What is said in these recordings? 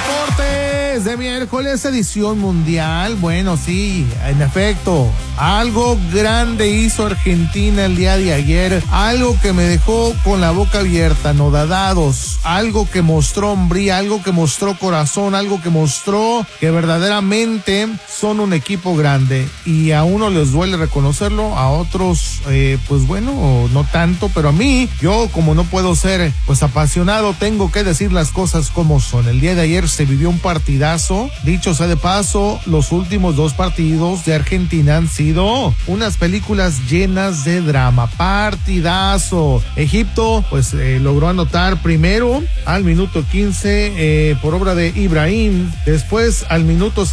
Deportes de miércoles, edición mundial. Bueno, sí, en efecto, algo grande hizo Argentina el día de ayer, algo que me dejó con la boca abierta, anodadados, algo que mostró hombría, algo que mostró corazón, algo que mostró que verdaderamente son un equipo grande, y a uno les duele reconocerlo, a otros pues bueno, no tanto, pero a mí, yo como no puedo ser pues apasionado, tengo que decir las cosas como son. El día de ayer se vivió un partidazo. Dicho sea de paso, los últimos dos partidos de Argentina han sido unas películas llenas de drama. Partidazo. Egipto pues logró anotar primero al minuto 15 por obra de Ibrahim. Después al minuto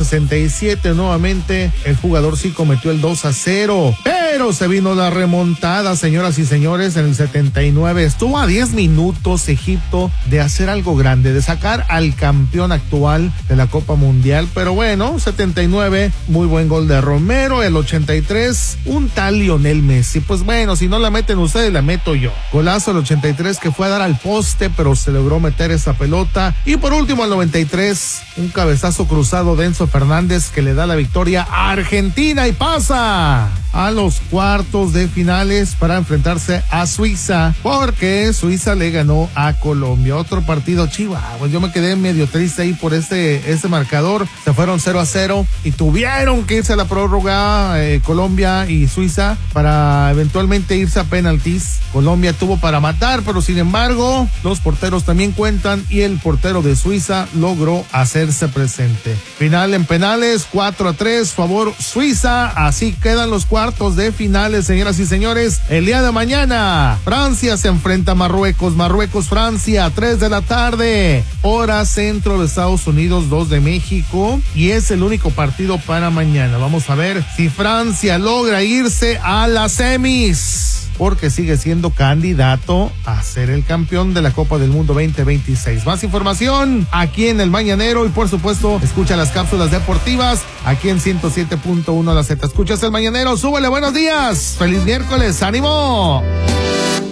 67 nuevamente el jugador sí cometió el 2-0. Pero se vino la remontada, señoras y señores, en el 79. Estuvo a 10 minutos Egipto de hacer algo grande, de sacar al campeón actual de la Copa Mundial. Pero bueno, 79, muy buen gol de Romero. El 83, un tal Lionel Messi. Pues bueno, si no la meten ustedes, la meto yo. Golazo el 83 que fue a dar al poste, pero se logró meter esa pelota. Y por último, al 93, un cabezazo cruzado de Enzo Fernández que le da la victoria a Argentina y pasa a los cuartos de finales para enfrentarse a Suiza, porque Suiza le ganó a Colombia. Otro partido chihuahua, yo me quedé medio triste ahí por este marcador. Se fueron 0-0 y tuvieron que irse a la prórroga Colombia y Suiza para eventualmente irse a penaltis. Colombia tuvo para matar, pero sin embargo los porteros también cuentan y el portero de Suiza logró hacerse presente. Final en penales, 4-3, favor Suiza. Así quedan los cuartos de finales, señoras y señores. El día de mañana, Francia se enfrenta a Marruecos. Francia, 3 de la tarde, hora centro de Estados Unidos, 2 de México, y es el único partido para mañana. Vamos a ver si Francia logra irse a las semis, porque sigue siendo candidato a ser el campeón de la Copa del Mundo 2026. Más información aquí en El Mañanero y por supuesto escucha las cápsulas deportivas aquí en 107.1 La Z. Escuchas El Mañanero, súbele, buenos días, feliz miércoles, ánimo.